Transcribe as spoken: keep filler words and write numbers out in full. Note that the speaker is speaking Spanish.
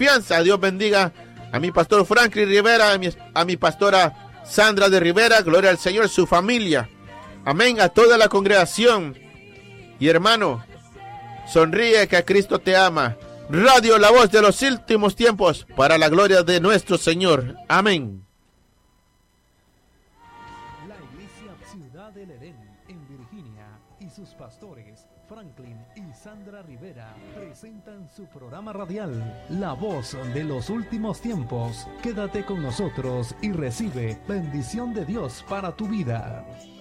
confianza. Dios bendiga a mi pastor Franklin Rivera, a mi, a mi pastora Sandra de Rivera, gloria al Señor, su familia. Amén, a toda la congregación. Y hermano, sonríe que Cristo te ama. Radio La Voz de los Últimos Tiempos, para la gloria de nuestro Señor. Amén. La Iglesia Ciudad del Edén en Virginia y sus pastores Franklin y Sandra Rivera presentan su programa radial La Voz de los Últimos Tiempos. Quédate con nosotros y recibe bendición de Dios para tu vida.